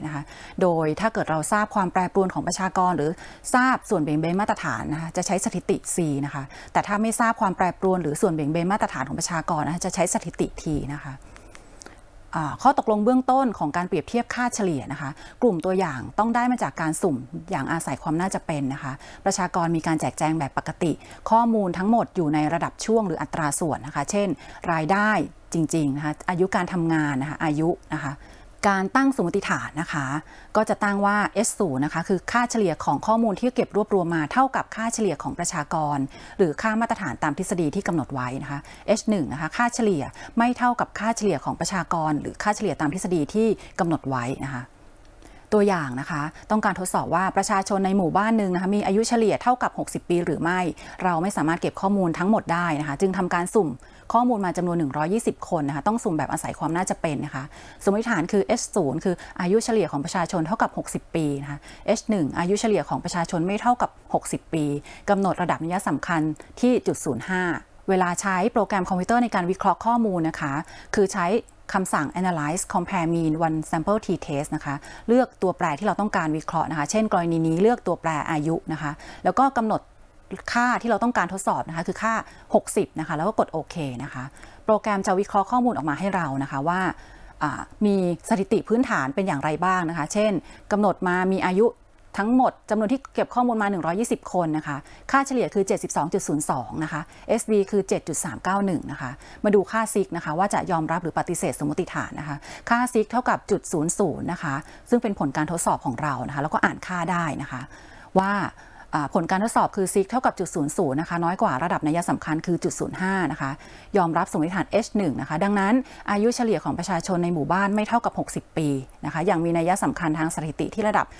นะคะโดยถ้าเกิดเราทราบความแปรปรวนของประชากรหรือทราบส่วนเบี่ยงเบนมาตรฐานนะคะจะใช้สถิติ C นะคะแต่ถ้าไม่ทราบความแปรปรวนหรือส่วนเบี่ยงเบนมาตรฐานของประชากรนะคะจะใช้สถิติ T นะคะข้อตกลงเบื้องต้นของการเปรียบเทียบค่าเฉลี่ยนะคะกลุ่มตัวอย่างต้องได้มาจากการสุ่มอย่างอาศัยความน่าจะเป็นนะคะประชากรมีการแจกแจงแบบปกติข้อมูลทั้งหมดอยู่ในระดับช่วงหรืออัตราส่วนนะคะเช่นรายได้จริงๆนะคะอายุการทำงานนะคะอายุนะคะการตั้งสมมติฐานนะคะก็จะตั้งว่า S0 นะคะคือค่าเฉลี่ยของข้อมูลที่เก็บรวบรวมมาเท่ากับค่าเฉลี่ยของประชากรหรือค่ามาตรฐานตามทฤษฎีที่กำหนดไว้นะคะ H1 นะคะค่าเฉลี่ยไม่เท่ากับค่าเฉลี่ยของประชากรหรือค่าเฉลี่ยตามทฤษฎีที่กำหนดไว้นะคะตัวอย่างนะคะต้องการทดสอบว่าประชาชนในหมู่บ้านหนึ่งนะคะมีอายุเฉลี่ยเท่ากับ60ปีหรือไม่เราไม่สามารถเก็บข้อมูลทั้งหมดได้นะคะจึงทำการสุ่มข้อมูลมาจำนวน120คนนะคะต้องสุ่มแบบอาศัยความน่าจะเป็นนะคะสมมติฐานคือ H0 คืออายุเฉลี่ยของประชาชนเท่ากับ60ปีนะคะ H1 อายุเฉลี่ยของประชาชนไม่เท่ากับ60ปีกำหนดระดับนัยสำคัญที่0.05เวลาใช้โปรแกรมคอมพิวเตอร์ในการวิเคราะห์ข้อมูลนะคะคือใช้คำสั่ง analyze compare mean one sample t-test นะคะเลือกตัวแปรที่เราต้องการวิเคราะห์นะคะเช่นกรณีนี้เลือกตัวแปรอายุนะคะแล้วก็กำหนดค่าที่เราต้องการทดสอบนะคะคือค่า60นะคะแล้วก็กดโอเคนะคะโปรแกรมจะวิเคราะห์ข้อมูลออกมาให้เรานะคะว่ามีสถิติพื้นฐานเป็นอย่างไรบ้างนะคะเช่นกำหนดมามีอายุทั้งหมดจำนวนที่เก็บข้อมูลมา120คนนะคะค่าเฉลี่ยคือ 72.02 นะคะ SV คือ 7.391 นะคะมาดูค่าซิกนะคะว่าจะยอมรับหรือปฏิเสธสมมติฐานนะคะค่าซิกเท่ากับ 0.00 นะคะซึ่งเป็นผลการทดสอบของเรานะคะแล้วก็อ่านค่าได้นะคะว่าผลการทดสอบคือซิกเท่ากับ 0.00 นะคะน้อยกว่าระดับนัยสำคัญคือ 0.05 นะคะยอมรับสมมติฐาน H1 นะคะดังนั้นอายุเฉลี่ยของประชาชนในหมู่บ้านไม่เท่ากับ60ปีนะคะอย่างมีนัยสำคัญทางสถิติที่ระดับ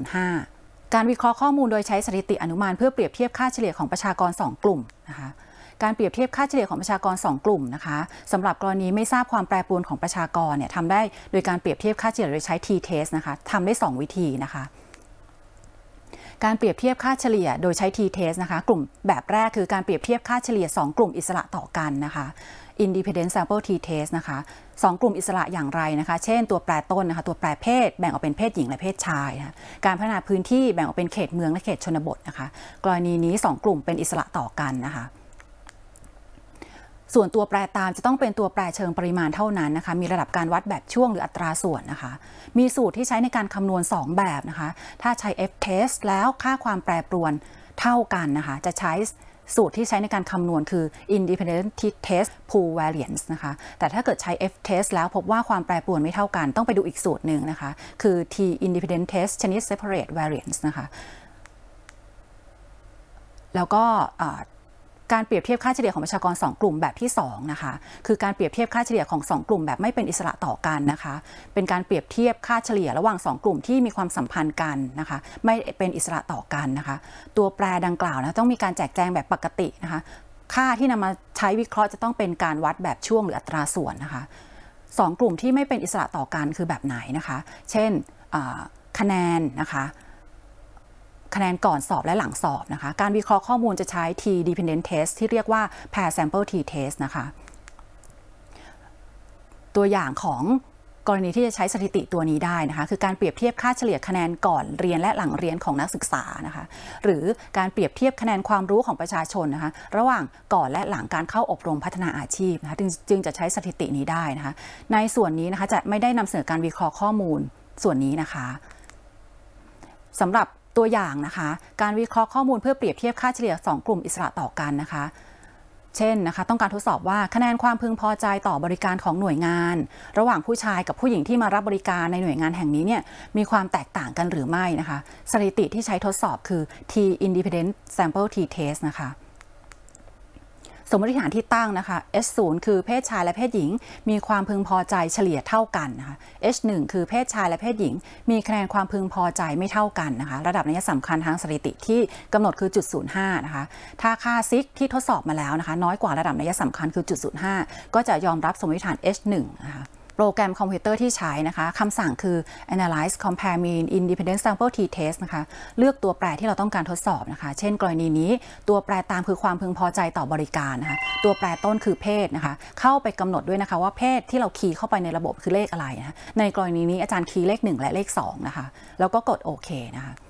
0.05 การวิเคราะห์ข้อมูลโดยใช้สถิติอนุมานเพื่อเปรียบเทียบค่าเฉลี่ยของประชากร2กลุ่มนะคะการเปรียบเทียบค่าเฉลี่ยของประชากร2กลุ่มนะคะสำหรับกรณีไม่ทราบความแปรปรวนของประชากรเนี่ยทำได้โดยการเปรียบเทียบค่าเฉลี่ยโดยใช้ t-test นะคะทำได้2วิธีนะคะการเปรียบเทียบค่าเฉลี่ยโดยใช้ t-test นะคะกลุ่มแบบแรกคือการเปรียบเทียบค่าเฉลี่ย2กลุ่มอิสระต่อกันนะคะ independent sample t-test นะคะ2กลุ่มอิสระอย่างไรนะคะเช่นตัวแปรต้นนะคะตัวแปรเพศแบ่งออกเป็นเพศหญิงและเพศชายนะคะการพัฒนาพื้นที่แบ่งออกเป็นเขตเมืองและเขตชนบทนะคะกรณีนี้2กลุ่มเป็นอิสระต่อกันนะคะส่วนตัวแปรตามจะต้องเป็นตัวแปรเชิงปริมาณเท่านั้นนะคะมีระดับการวัดแบบช่วงหรืออัตราส่วนนะคะมีสูตรที่ใช้ในการคำนวณ2แบบนะคะถ้าใช้ f-test แล้วค่าความแปรปรวนเท่ากันนะคะจะใช้สูตรที่ใช้ในการคำนวณคือ independent test pool variance นะคะแต่ถ้าเกิดใช้ f-test แล้วพบว่าความแปรปรวนไม่เท่ากันต้องไปดูอีกสูตรหนึ่งนะคะคือ t independent test ชนิด separate variance นะคะแล้วก็การเปรียบเทียบค่าเฉลี่ยของประชากร2กลุ่มแบบที่2นะคะคือการเปรียบเทียบค่าเฉลี่ยของ2กลุ่มแบบไม่เป็นอิสระต่อกันนะคะเป็นการเปรียบเทียบค่าเฉลี่ยระหว่าง2กลุ่มที่มีความสัมพันธ์กันนะคะไม่เป็นอิสระต่อกันนะคะตัวแปรดังกล่าวนะต้องมีการแจกแจงแบบปกตินะคะค่าที่นำมาใช้วิเคราะห์จะต้องเป็นการวัดแบบช่วงหรืออัตราส่วนนะคะ2กลุ่มที่ไม่เป็นอิสระต่อกันคือแบบไหนนะคะเช่นคะแนนนะคะคะแนนก่อนสอบและหลังสอบนะคะการวิเคราะห์ข้อมูลจะใช้ T dependent test ที่เรียกว่า pair sample T test นะคะตัวอย่างของกรณีที่จะใช้สถิติตัวนี้ได้นะคะคือการเปรียบเทียบค่าเฉลี่ยคะแนนก่อนเรียนและหลังเรียนของนักศึกษานะคะหรือการเปรียบเทียบคะแนนความรู้ของประชาชนนะคะระหว่างก่อนและหลังการเข้าอบรมพัฒนาอาชีพนะคะจึงจะใช้สถิตินี้ได้นะคะในส่วนนี้นะคะจะไม่ได้นำเสนอการวิเคราะห์ข้อมูลส่วนนี้นะคะสำหรับตัวอย่างนะคะการวิเคราะห์ข้อมูลเพื่อเปรียบเทียบค่าเฉลี่ย2กลุ่มอิสระต่อกันนะคะเช่นนะคะต้องการทดสอบว่าคะแนนความพึงพอใจต่อบริการของหน่วยงานระหว่างผู้ชายกับผู้หญิงที่มารับบริการในหน่วยงานแห่งนี้เนี่ยมีความแตกต่างกันหรือไม่นะคะสถิติที่ใช้ทดสอบคือ T independent sample T test นะคะสมมติฐานที่ตั้งนะคะ S0 คือเพศชายและเพศหญิงมีความพึงพอใจเฉลี่ยเท่ากันนะคะ H1 คือเพศชายและเพศหญิงมีคะแนนความพึงพอใจไม่เท่ากันนะคะระดับนัยสำคัญทางสถิติที่กำหนดคือ 0.05 นะคะถ้าค่าซิกที่ทดสอบมาแล้วนะคะน้อยกว่าระดับนัยสำคัญคือ 0.05 ก็จะยอมรับสมมติฐาน H1 นะคะโปรแกรมคอมพิวเตอร์ที่ใช้นะคะคำสั่งคือ analyze compare mean independent sample t-test นะคะเลือกตัวแปรที่เราต้องการทดสอบนะคะเช่นกรณีนี้ตัวแปรตามคือความพึงพอใจต่อบริการนะคะตัวแปรต้นคือเพศนะคะเข้าไปกำหนดด้วยนะคะว่าเพศที่เราคีย์เข้าไปในระบบคือเลขอะไรนะในกรณีนี้อาจารย์คีย์เลข1และเลข2นะคะแล้วก็กดโอเคนะคะ